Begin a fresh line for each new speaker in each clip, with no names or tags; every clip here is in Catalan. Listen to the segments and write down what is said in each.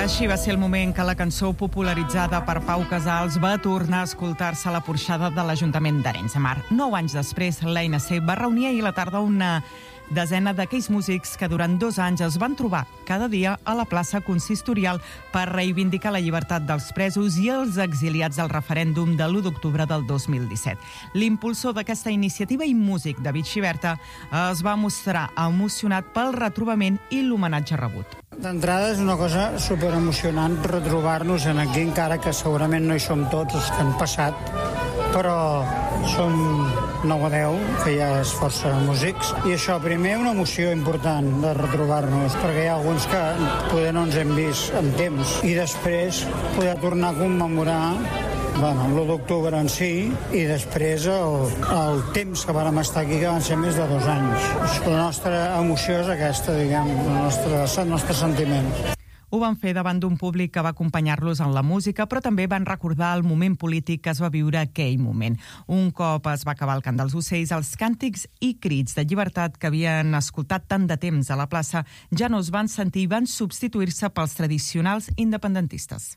Així va ser el moment que la cançó popularitzada per Pau Casals va tornar a escoltar-se a la porxada de l'Ajuntament d'Arenys de Mar. 9 anys després, l'ANC va reunir ahir a la tarda una desena d'aquells músics que durant 2 anys es van trobar cada dia a la plaça consistorial per reivindicar la llibertat dels presos i els exiliats del referèndum de l'1 d'octubre del 2017. L'impulsor d'aquesta iniciativa i músic, David Xiberta, es va mostrar emocionat pel retrobament i l'homenatge rebut.
D'entrada és una cosa superemocionant retrobar-nos en aquí, encara que segurament no hi som tots els que han passat, però som 9 o 10, que ja és força músics, i això, primer, una emoció important de retrobar-nos, perquè hi ha alguns que poder no ens hem vist en temps, i després poder tornar a commemorar l'1 d'octubre en si, i després el temps que vàrem estar aquí, que van ser més de 2 anys. La nostra emoció és aquesta, diguem, el nostre sentiment.
Ho van fer davant d'un públic que va acompanyar-los en la música, però també van recordar el moment polític que es va viure aquell moment. Un cop es va acabar el cant dels ocells, els càntics i crits de llibertat que havien escoltat tant de temps a la plaça ja no es van sentir i van substituir-se pels tradicionals independentistes.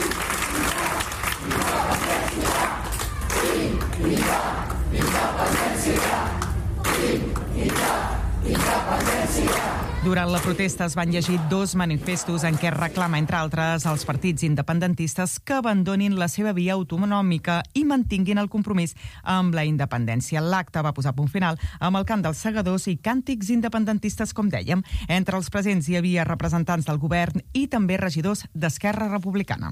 Durant la protesta es van llegir 2 manifestos en què es reclama, entre altres, als partits independentistes que abandonin la seva via autonòmica i mantinguin el compromís amb la independència. L'acte va posar punt final amb el cant dels segadors i càntics independentistes, com dèiem. Entre els presents hi havia representants del govern i també regidors d'Esquerra Republicana.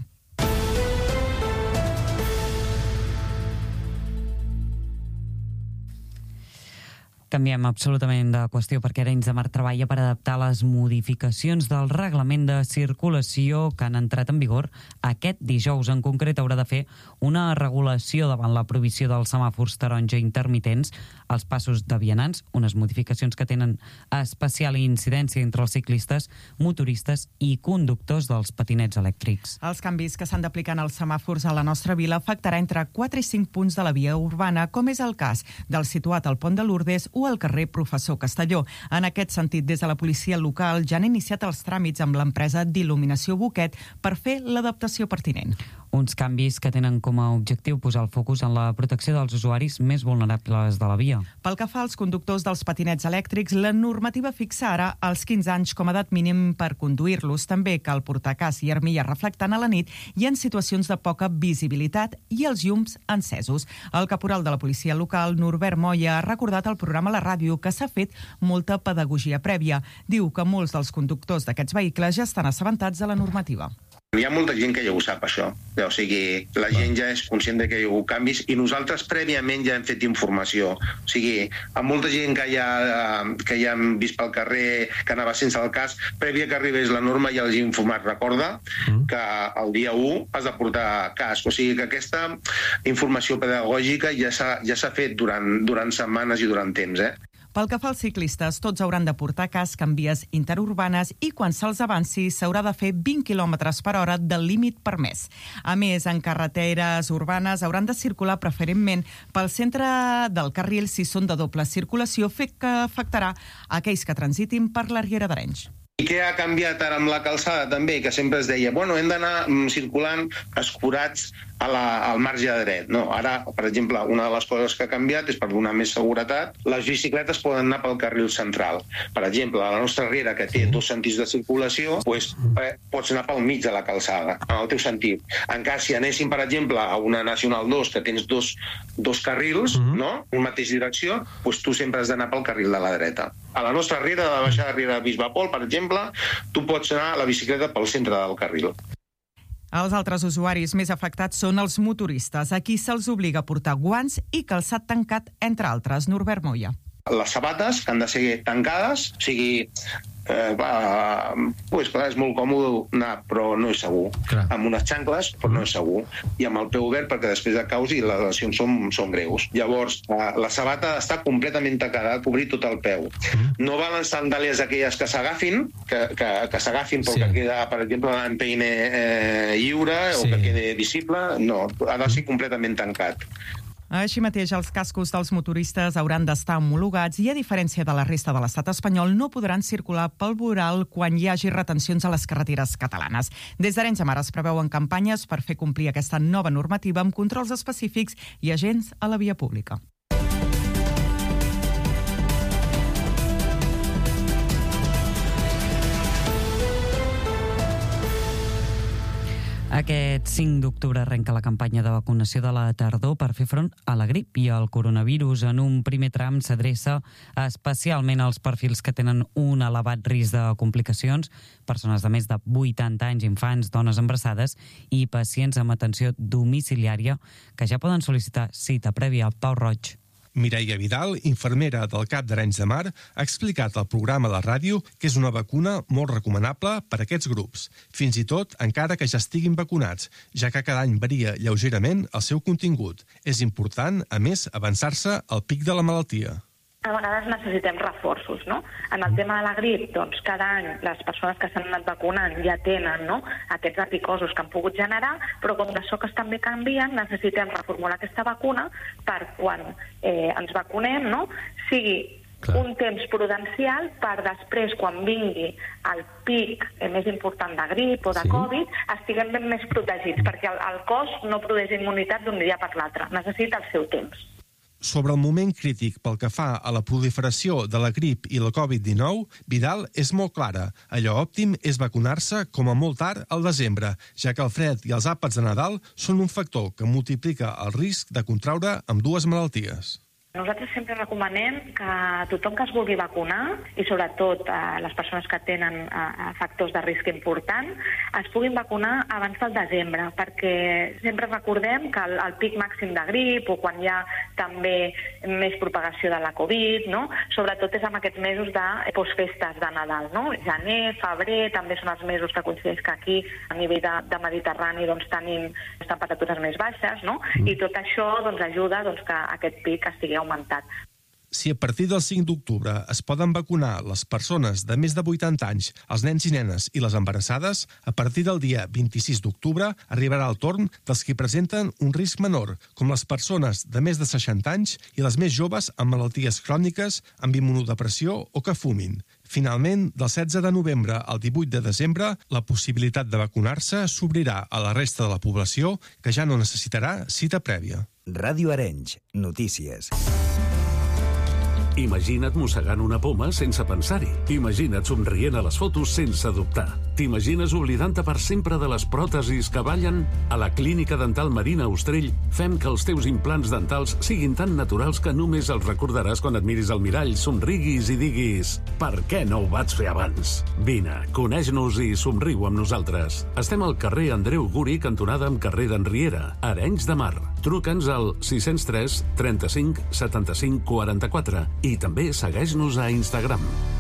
Canviem absolutament de qüestió perquè Arenys de Mar treballa per adaptar les modificacions del reglament de circulació que han entrat en vigor aquest dijous. En concret, haurà de fer una regulació davant la prohibició dels semàfors taronja intermitents als passos de vianants, unes modificacions que tenen especial incidència entre els ciclistes, motoristes i conductors dels patinets elèctrics.
Els canvis que s'han d'aplicar en els semàfors a la nostra vila afectarà entre 4 i 5 punts de la via urbana, com és el cas del situat al Pont de Lourdes o al carrer Professor Castelló. En aquest sentit, des de la policia local ja han iniciat els tràmits amb l'empresa d'il·luminació Boquet per fer l'adaptació pertinent.
Uns canvis que tenen com a objectiu posar el focus en la protecció dels usuaris més vulnerables de la via.
Pel que fa als conductors dels patinets elèctrics, la normativa fixa ara els 15 anys com a edat mínim per conduir-los. També cal portar casc i armilla reflectant a la nit i en situacions de poca visibilitat i els llums encesos. El caporal de la policia local, Norbert Moya, ha recordat al programa a la ràdio que s'ha fet molta pedagogia prèvia. Diu que molts dels conductors d'aquests vehicles ja estan assabentats de la normativa.
Hi ha molta gent que ja ho sap, això. O sigui, la gent ja és conscient que hi ha hagut canvis i nosaltres prèviament ja hem fet informació. O sigui, amb molta gent que ja hem vist pel carrer, que anava sense el casc, prèvia que arribés la norma ja els he informat. Recorda que el dia 1 has de portar casc. O sigui que aquesta informació pedagògica ja s'ha fet durant setmanes i durant temps,
Pel que fa als ciclistes, tots hauran de portar casc en vies interurbanes i quan se'ls avanci s'haurà de fer 20 km per hora del límit permès. A més, en carreteres urbanes hauran de circular preferentment pel centre del carril si són de doble circulació, fet que afectarà aquells que transitin per la Riera d'Arenys.
I què ha canviat ara amb la calçada també? Que sempre es deia, hem d'anar circulant escurats al marge dret. No, ara, per exemple, una de les coses que ha canviat és per donar més seguretat. Les bicicletes poden anar pel carril central. Per exemple, a la nostra riera, que té 2 sentits de circulació, pots anar pel mig de la calçada, en el teu sentit. En cas, si anéssim, per exemple, a una Nacional 2, que tens dos carrils, no? En mateixa direcció, tu sempre has d'anar pel carril de la dreta. A la nostra riera, de la baixada riera de Bisbapol, per exemple, tu pots anar a la bicicleta pel centre del carril.
Els altres usuaris més afectats són els motoristes. Aquí se'ls obliga a portar guants i calçat tancat, entre altres. Norbert Moya.
Les sabates, que han de ser tancades, o sigui, és molt còmode anar, però no és segur. Clar. Amb unes xancles, però no és segur. I amb el peu obert, perquè després de caus i les lesions són greus. Llavors, la sabata està completament tancada, ha cobrir tot el peu. No valen sandàlies aquelles que s'agafin, que s'agafin però que queda, per exemple, l'empeine lliure o que quede visible. No, ha de ser completament tancat.
Així mateix, els cascos dels motoristes hauran d'estar homologats i, a diferència de la resta de l'estat espanyol, no podran circular pel voral quan hi hagi retencions a les carreteres catalanes. Des d'Arenys de Mar es preveuen campanyes per fer complir aquesta nova normativa amb controls específics i agents a la via pública.
Aquest 5 d'octubre arrenca la campanya de vacunació de la tardor per fer front a la grip i al coronavirus. En un primer tram s'adreça especialment als perfils que tenen un elevat risc de complicacions, persones de més de 80 anys, infants, dones embarassades i pacients amb atenció domiciliària que ja poden sol·licitar cita prèvia. Pau Roig.
Mireia Vidal, infermera del CAP d'Arenys de Mar, ha explicat al programa de ràdio que és una vacuna molt recomanable per a aquests grups, fins i tot encara que ja estiguin vacunats, ja que cada any varia lleugerament el seu contingut. És important, a més, avançar-se al pic de la malaltia.
A vegades necessitem reforços, no? En el tema de la grip, doncs cada any les persones que s'han anat vacunant ja tenen, no, aquests anticosos que han pogut generar, però com d'això que també canvien, necessitem reformular aquesta vacuna per quan ens vacunem, no, sigui un temps prudencial per després, quan vingui el pic més important de grip o de Covid, estiguem ben més protegits, perquè el cos no produeix immunitat d'un dia per l'altre, necessita el seu temps.
Sobre el moment crític pel que fa a la proliferació de la grip i la Covid-19, Vidal és molt clara. Allò òptim és vacunar-se com a molt tard al desembre, ja que el fred i els àpats de Nadal són un factor que multiplica el risc de contraure ambdues malalties.
Nosaltres sempre recomanem que tothom que es vulgui vacunar, i sobretot les persones que tenen factors de risc important, es puguin vacunar abans del desembre, perquè sempre recordem que el pic màxim de grip o quan hi ha també més propagació de la Covid, no? Sobretot és en aquests mesos de postfestes de Nadal, no? Gener, febrer, també són els mesos que coincideix que aquí a nivell de Mediterrani doncs, tenim temperatures més baixes, no? I tot això doncs, ajuda que aquest pic estigui augmentat.
Si a partir del 5 d'octubre es poden vacunar les persones de més de 80 anys, els nens i nenes i les embarassades, a partir del dia 26 d'octubre arribarà el torn dels que presenten un risc menor, com les persones de més de 60 anys i les més joves amb malalties cròniques, amb immunodepressió o que fumin. Finalment, del 16 de novembre al 18 de desembre, la possibilitat de vacunar-se s'obrirà a la resta de la població que ja no necessitarà cita prèvia.
Ràdio Arenys, notícies.
Imagina't mossegant una poma sense pensar-hi. Imagina't somrient a les fotos sense dubtar. T'imagines oblidant-te per sempre de les pròtesis que ballen? A la Clínica Dental Marina Ostrell fem que els teus implants dentals siguin tan naturals que només els recordaràs quan et miris al mirall, somriguis i diguis «Per què no ho vaig fer abans?» Vine, coneix-nos i somriu amb nosaltres. Estem al carrer Andreu Guri, cantonada amb carrer d'Enriera, Arenys de Mar. Truca'ns al 603 35 75 44 i també segueix-nos a Instagram.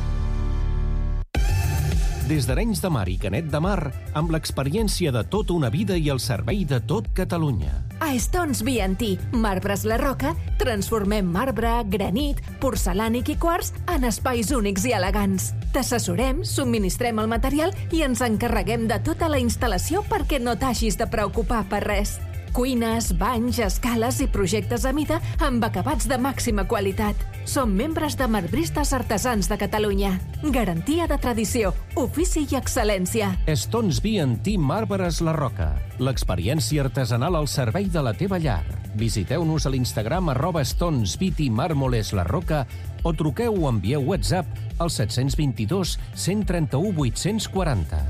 Des d'Arenys de Mar i Canet de Mar, amb l'experiència de tota una vida i el servei de tot Catalunya.
A Stones B&T, Marbres La Roca, transformem marbre, granit, porcelànic i quars en espais únics i elegants. T'assessorem, subministrem el material i ens encarreguem de tota la instal·lació perquè no t'hagis de preocupar per res. Cuines, banys, escales i projectes a mida amb acabats de màxima qualitat. Som membres de Marbristes Artesans de Catalunya. Garantia de tradició, ofici i excel·lència.
Stones B&T Marbres La Roca. L'experiència artesanal al servei de la teva llar. Visiteu-nos a l'Instagram @StonesBT Mármoles La Roca o truqueu o envieu WhatsApp al 722 131 840.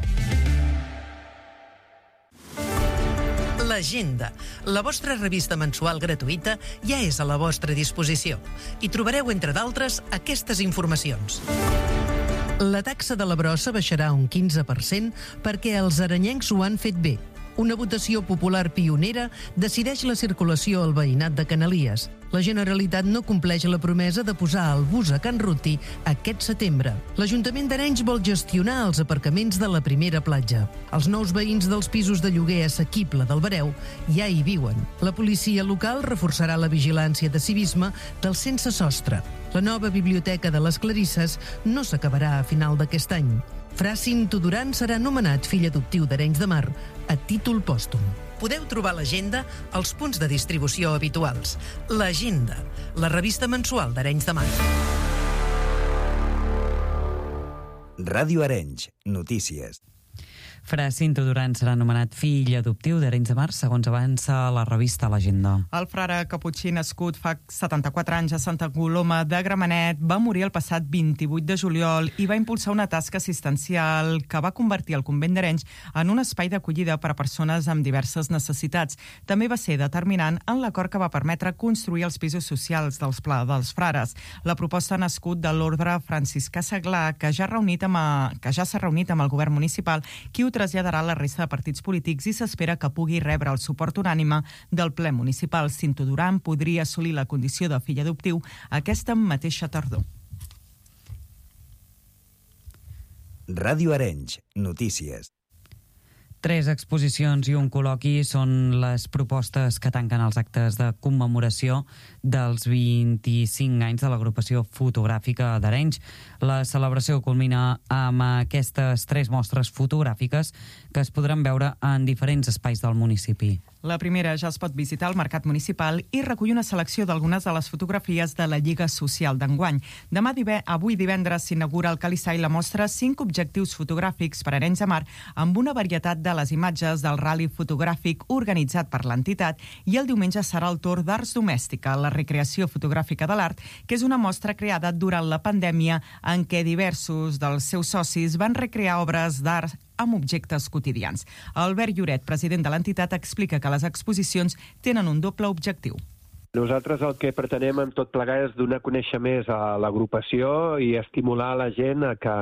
L'Agenda, la vostra revista mensual gratuïta, ja és a la vostra disposició. Hi trobareu, entre d'altres, aquestes informacions. La taxa de la brossa baixarà un 15% perquè els arenyencs ho han fet bé. Una votació popular pionera decideix la circulació al veïnat de Canalies. La Generalitat no compleix la promesa de posar el bus a Can Ruti aquest setembre. L'Ajuntament d'Arenys vol gestionar els aparcaments de la primera platja. Els nous veïns dels pisos de lloguer assequible del Bareu ja hi viuen. La policia local reforçarà la vigilància de civisme del sense sostre. La nova biblioteca de les Clarisses no s'acabarà a final d'aquest any. Fra Cinto Duran serà nomenat fill adoptiu d'Arenys de Mar a títol pòstum. podeu trobar l'agenda als punts de distribució habituals. L'Agenda, la revista mensual d'Arenys de Mar.
Ràdio Arenys, notícies.
Fra Cinto Duran serà anomenat fill adoptiu d'Arenys de Mar, segons avança la revista L'Agenda.
El frare caputxí nascut fa 74 anys a Santa Coloma de Gramenet va morir el passat 28 de juliol i va impulsar una tasca assistencial que va convertir el convent d'Arenys en un espai d'acollida per a persones amb diverses necessitats. També va ser determinant en l'acord que va permetre construir els pisos socials dels frares. La proposta ha nascut de l'ordre franciscà Seglar, que ja s'ha reunit amb el govern municipal, qui ho traslladarà a la resta de partits polítics i s'espera que pugui rebre el suport unànime del ple municipal. Cinto Duran podria assolir la condició de fill adoptiu aquesta mateixa tardor.
Ràdio Arenys, notícies.
3 exposicions i un col·loqui són les propostes que tanquen els actes de commemoració dels 25 anys de l'agrupació fotogràfica d'Arenys. La celebració culmina amb aquestes 3 mostres fotogràfiques que es podran veure en diferents espais del municipi.
La primera ja es pot visitar al Mercat Municipal i recull una selecció d'algunes de les fotografies de la Lliga Social d'enguany. Avui divendres s'inaugura al Calissai la mostra 5 objectius fotogràfics per Arenys de Mar amb una varietat de les imatges del ral·li fotogràfic organitzat per l'entitat, i el diumenge serà el torn d'Arts Domèstica, la recreació fotogràfica de l'art, que és una mostra creada durant la pandèmia en què diversos dels seus socis van recrear obres d'art amb objectes quotidians. Albert Lloret, president de l'entitat, explica que les exposicions tenen un doble objectiu.
Nosaltres el que pretenem amb tot plegar és donar a conèixer més a l'agrupació i estimular la gent a que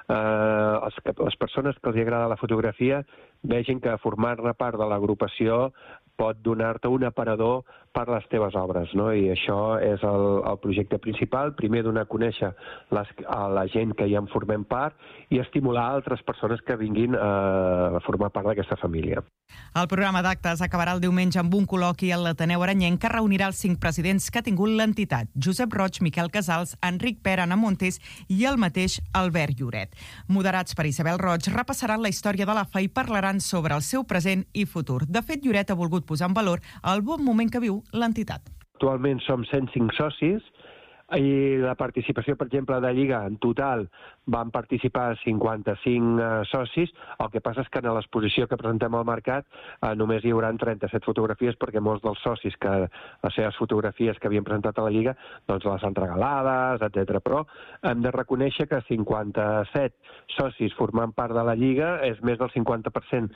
les persones que els agrada la fotografia vegin que formar-ne part de l'agrupació pot donar-te un aparador per les teves obres, no? I això és el projecte principal. Primer, donar a conèixer a la gent que ja en formem part i estimular altres persones que vinguin a formar part d'aquesta família.
El programa d'actes acabarà el diumenge amb un col·loqui a l'Ateneu Arenyenc que reunirà els 5 presidents que ha tingut l'entitat: Josep Roig, Miquel Casals, Enric Pera, Anna Montes i el mateix Albert Lloret. Moderats per Isabel Roig, repassaran la història de l'AFA i parlaran sobre el seu present i futur. De fet, Lloret ha volgut posar en valor el bon moment que viu l'entitat.
Actualment som 105 socis i la participació, per exemple, de Lliga, en total van participar 55 socis. El que passa és que en l'exposició que presentem al mercat només hi haurà 37 fotografies, perquè molts dels socis que les seves fotografies que havien presentat a la Lliga doncs les han regalades, etc. Però hem de reconèixer que 57 socis formant part de la Lliga és més del 50%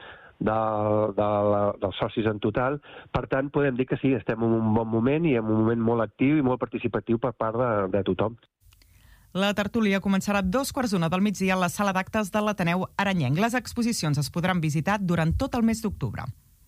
dels socis en total. Per tant, podem dir que sí, estem en un bon moment i en un moment molt actiu i molt participatiu per part de tothom.
La tertúlia començarà a 14:15 del migdia a la sala d'actes de l'Ateneu Arenyenc. Les exposicions es podran visitar durant tot el mes d'octubre.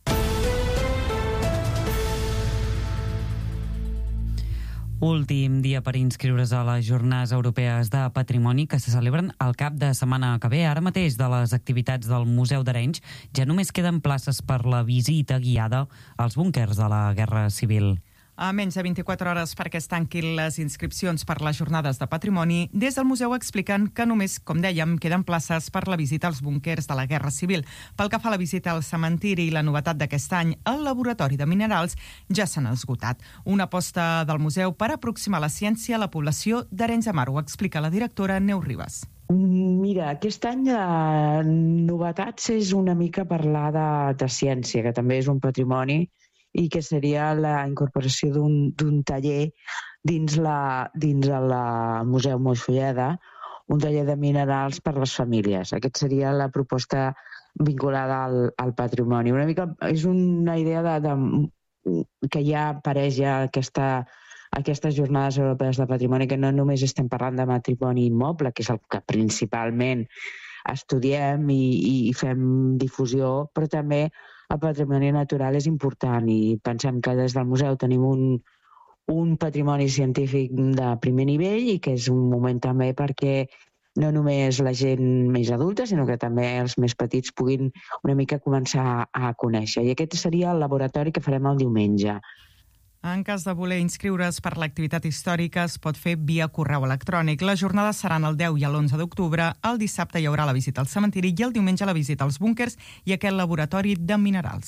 Últim dia per inscriure's a les Jornades Europees de Patrimoni que se celebren el cap de setmana que ve. Ara mateix, de les activitats del Museu d'Arenys, ja només queden places per la visita guiada als búnquers de la Guerra Civil.
A menys de 24 hores perquè es tanquin les inscripcions per les Jornades de Patrimoni, des del museu expliquen que només, com dèiem, queden places per la visita als búnquers de la Guerra Civil. Pel que fa a la visita al cementiri i la novetat d'aquest any, el laboratori de minerals ja s'han esgotat. Una aposta del museu per aproximar la ciència a la població d'Arenys de Mar. Ho explica la directora Neus Ribas.
Mira, aquest any novetats és una mica parlar de ciència, que també és un patrimoni, i que seria la incorporació d'un taller dins el Museu Moixolleda, un taller de minerals per les famílies. Aquesta seria la proposta vinculada al patrimoni. Una mica és una idea que ja apareix ja aquestes Jornades Europees de Patrimoni, que no només estem parlant de patrimoni immoble, que és el que principalment estudiem i fem difusió, però també el patrimoni natural és important i pensem que des del museu tenim un patrimoni científic de primer nivell i que és un moment també perquè no només la gent més adulta, sinó que també els més petits puguin una mica començar a conèixer. I aquest seria el laboratori que farem el diumenge.
En cas de voler inscriure's per l'activitat històrica, es pot fer via correu electrònic. Les jornades seran el 10 i l'11 d'octubre. El dissabte hi haurà la visita al cementiri i el diumenge la visita als búnquers i aquest laboratori de minerals.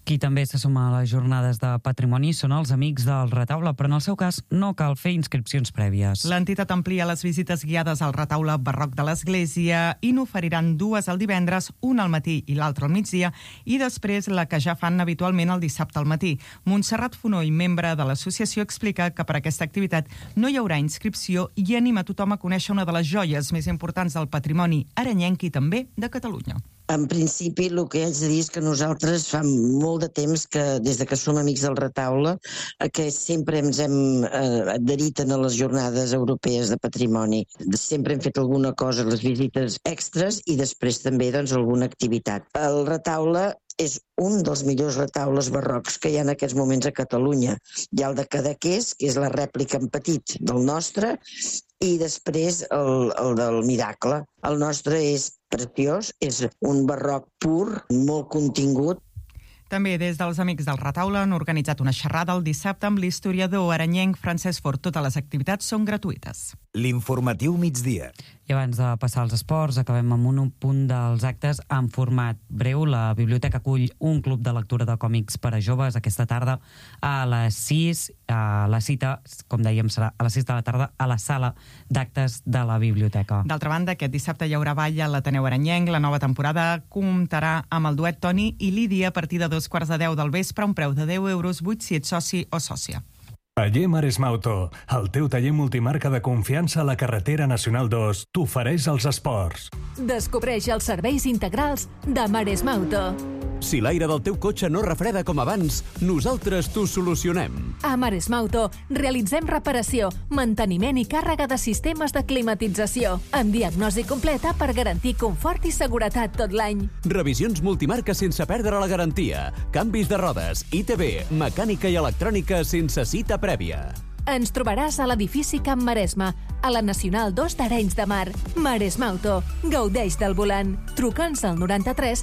Qui també se suma a les jornades de patrimoni són els Amics del Retaule, però en el seu cas no cal fer inscripcions prèvies.
L'entitat amplia les visites guiades al retaule barroc de l'església i n'oferiran 2 el divendres, una al matí i l'altra al migdia, i després la que ja fan habitualment el dissabte al matí. Montserrat Fonoll, membre de l'associació, explica que per aquesta activitat no hi haurà inscripció i anima tothom a conèixer una de les joies més importants del patrimoni arenyenc i també de Catalunya.
En principi, el que haig de dir és que nosaltres fa molt de temps que, des de que som Amics del Retaule, que sempre ens hem adherit a les jornades europees de patrimoni. Sempre hem fet alguna cosa, les visites extres, i després també alguna activitat. El retaule és un dels millors retaules barrocs que hi ha en aquests moments a Catalunya. Hi ha el de Cadaqués, que és la rèplica en petit del nostre, i després el del Miracle. El nostre és preciós, és un barroc pur, molt contingut.
També des dels Amics del Retaule han organitzat una xerrada el dissabte amb l'historiador arenyenc Francesc Fort. Totes les activitats són gratuïtes.
L'informatiu migdia.
I abans de passar als esports, acabem amb un punt dels actes en format breu. La biblioteca acull un club de lectura de còmics per a joves aquesta tarda a les 6. La cita, com dèiem, serà a les 6 de la tarda a la sala d'actes de la biblioteca.
D'altra banda, aquest dissabte hi haurà ball a l'Ateneu Arenyenc. La nova temporada comptarà amb el duet Toni i Lídia a partir de 2:15 del vespre, a un preu de 10 euros, 8 si ets soci o sòcia.
Taller Maresma Auto, el teu taller multimarca de confiança a la carretera Nacional 2, t'ofereix els esports.
Descobreix els serveis integrals de Maresma Auto.
Si l'aire del teu cotxe no refreda com abans, nosaltres t'ho solucionem.
A Maresma Auto realitzem reparació, manteniment i càrrega de sistemes de climatització, amb diagnosi completa per garantir confort i seguretat tot l'any.
Revisions multimarca sense perdre la garantia, canvis de rodes, ITV, mecànica i electrònica sense cita prèvia.
Ens trobaràs a l'edifici Camp Maresma, a la Nacional 2 d'Arenys de Mar. Maresma Auto. Gaudeix del volant. Truca'ns al 93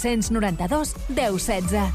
792 1016.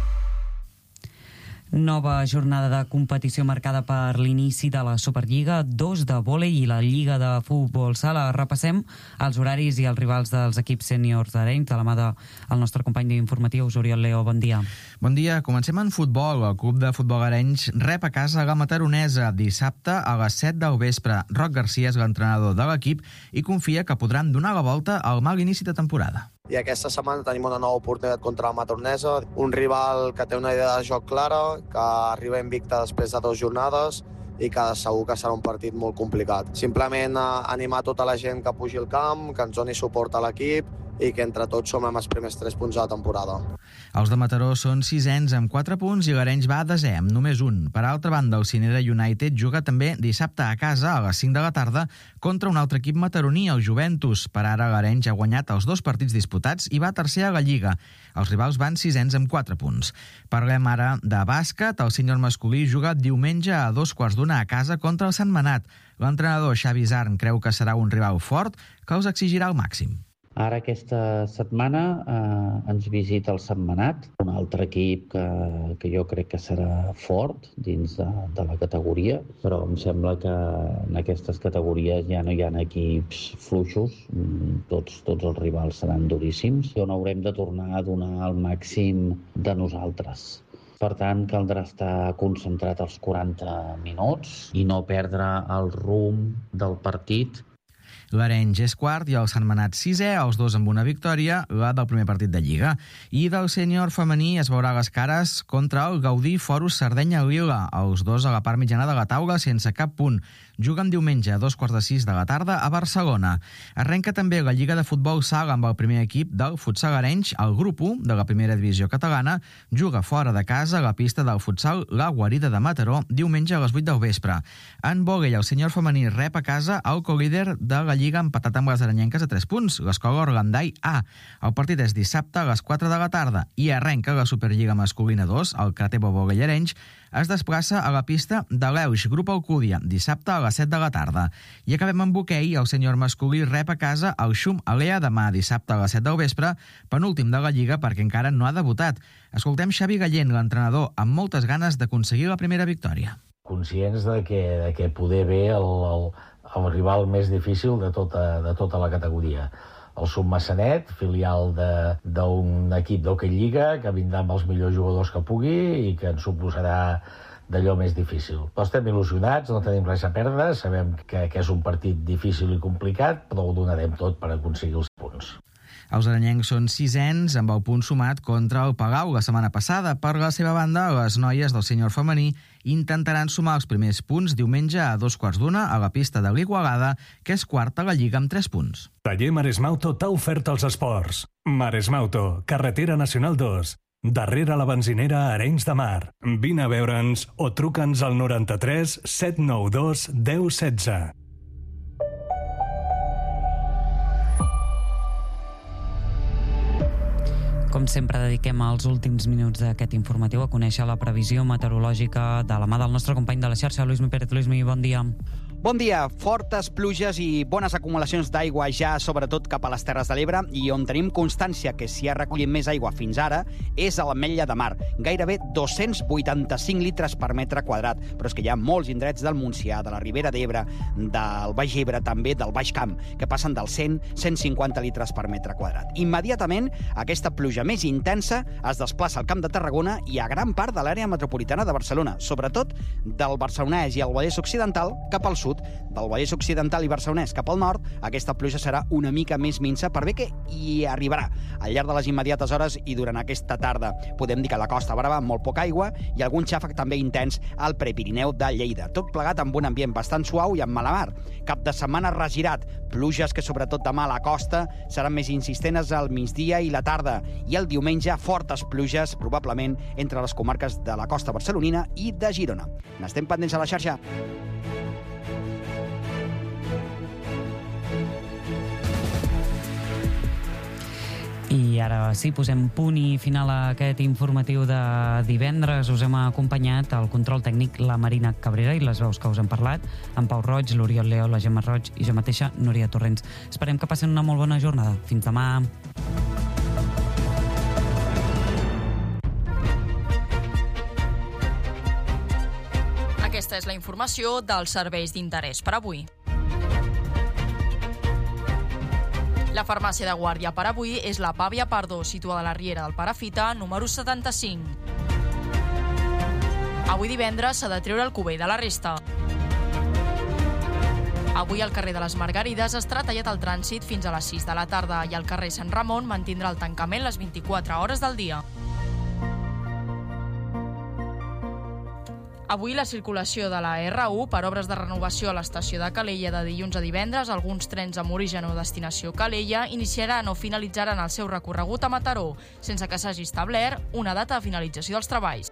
Nova jornada de competició marcada per l'inici de la Superliga, 2 de vòlei i la Lliga de Futbol Sala. Repassem els horaris i els rivals dels equips sèniors d'Arenys de la mà del nostre company d'informatius, Oriol Leo. Bon dia.
Bon dia. Comencem en futbol. El Club de Futbol Arenys rep a casa la Mataronesa dissabte a les 7 del vespre. Roc Garcia és l'entrenador de l'equip i confia que podran donar la volta al mal inici de temporada.
I aquesta setmana tenim una nova oportunitat contra la Mataronesa, un rival que té una idea de joc clara, que arriba invicta després de 2 jornades i que segur que serà un partit molt complicat. Simplement animar tota la gent que pugi al camp, que ens doni suport a l'equip i que entre tots som amb els primers 3 punts de la temporada.
Els de Mataró són 6ens amb 4 punts i l'Arenys va a 10è amb només 1. Per altra banda, el Cinera United juga també dissabte a casa a les 5 de la tarda contra un altre equip mataroní, el Juventus. Per ara l'Arenys ha guanyat els 2 partits disputats i va tercer a la Lliga. Els rivals van 6ens amb 4 punts. Parlem ara de bàsquet. El sènior masculí juga diumenge a 2:15 a casa contra el Sentmenat. L'entrenador Xavi Zarn creu que serà un rival fort que els exigirà el màxim.
Ara aquesta setmana ens visita el Sentmenat, un altre equip que jo crec que serà fort dins de la categoria, però em sembla que en aquestes categories ja no hi ha equips fluixos, tots els rivals seran duríssims, on haurem de tornar a donar el màxim de nosaltres. Per tant, caldrà estar concentrat als 40 minuts i no perdre el rumb del partit.
L'Arenys és quart i el Sentmenat 6è, els dos amb una victòria, la del primer partit de Lliga. I del sènior femení es veurà les cares contra el Gaudí Forus Sardenya-Lila, els dos a la part mitjana de la taula sense cap punt. Juguen diumenge a 2:15 de la tarda a Barcelona. Arrenca també la Lliga de Futbol Sala amb el primer equip del futsal Arenys. El grup 1 de la primera divisió catalana juga fora de casa a la pista del futsal La Guarida de Mataró diumenge a les 8 del vespre. En vòlei, el sènior femení rep a casa el colíder de la Lliga empatat amb les arenyenques a 3 punts, l'Escola Orlandai A. El partit és dissabte a les 4 de la tarda i arrenca la Superliga masculina 2, el Cratebo Vòlei Arenys es desplaça a la pista de l'Euix Grup Alcúdia, dissabte a les 7 de la tarda. I acabem amb hoquei, el sènior masculí rep a casa el Xum Alea demà dissabte a les 7 del vespre, penúltim de la Lliga perquè encara no ha debutat. Escoltem Xavi Gallent, l'entrenador, amb moltes ganes d'aconseguir la primera victòria.
Conscients de que poder ve el rival més difícil de tota la categoria. el Submassanet, filial d'un equip d'hoquei lliga, que vindrà amb els millors jugadors que pugui i que ens suposarà d'allò més difícil. Però estem il·lusionats, no tenim res a perdre, sabem que és un partit difícil i complicat, però ho donarem tot per aconseguir els punts.
Els aranyencs són sisens amb el punt sumat contra el Palau la setmana passada. Per la seva banda, les noies del sènior femení intentaran sumar els primers punts diumenge a 2:15 a la pista de l'Igualada, que és quarta a la Lliga amb 3 punts.
Taller Maresmauto t'ha ofert els esports. Maresmauto, carretera nacional 2. Darrere la benzinera Arenys de Mar. Vine a veure'ns o truca'ns al 93 792 1016.
Com sempre, dediquem els últims minuts d'aquest informatiu a conèixer la previsió meteorològica de la mà del nostre company de la xarxa, Luismi Pérez. Luismi, bon dia.
Bon dia. Fortes pluges i bones acumulacions d'aigua ja, sobretot cap a les Terres de l'Ebre, i on tenim constància que s'hi ha recollit més aigua fins ara és a l'Ametlla de Mar. Gairebé 285 litres per metre quadrat, però és que hi ha molts indrets del Montsià, de la Ribera d'Ebre, del Baix Ebre, també del Baix Camp, que passen dels 100-150 litres per metre quadrat. Immediatament, aquesta pluja més intensa es desplaça al Camp de Tarragona i a gran part de l'àrea metropolitana de Barcelona, sobretot del Barcelonès i el Vallès Occidental cap al sud. Del Vallès Occidental i Barcelonès cap al nord, aquesta pluja serà una mica més minsa, per bé que hi arribarà al llarg de les immediates hores i durant aquesta tarda. Podem dir que a la Costa Brava amb molt poca aigua i algun xàfec també intens al Prepirineu de Lleida. Tot plegat amb un ambient bastant suau i amb mala mar. Cap de setmana regirat, pluges que sobretot demà a la costa seran més insistents al migdia i la tarda, i el diumenge fortes pluges, probablement entre les comarques de la costa barcelonina i de Girona. N'estem pendents a la xarxa.
I ara sí, posem punt i final a aquest informatiu de divendres. Us hem acompanyat al control tècnic la Marina Cabrera i les veus que us hem parlat, en Pau Roig, l'Oriol Leo, la Gemma Roig i jo mateixa, Núria Torrents. Esperem que passen una molt bona jornada. Fins demà.
Aquesta és la informació dels serveis d'interès per avui. La farmàcia de guàrdia per avui és la Pàvia Pardo, situada a la Riera del Perafita, número 75. Avui divendres s'ha de treure el cubell de la resta. Avui al carrer de les Margarides estarà tallat el trànsit fins a les 6 de la tarda i el carrer Sant Ramon mantindrà el tancament les 24 hores del dia. Avui la circulació de la R1 per obres de renovació a l'estació de Calella de dilluns a divendres, alguns trens amb origen o destinació Calella iniciaran o finalitzaran el seu recorregut a Mataró, sense que s'hagi establert una data de finalització dels treballs.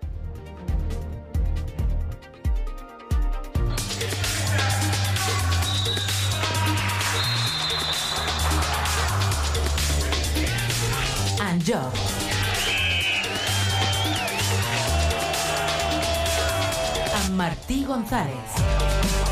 En joc. Martí González.